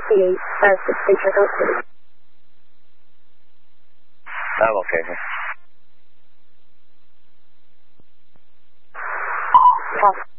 58, please check out, please. I'm okay, man. Pass.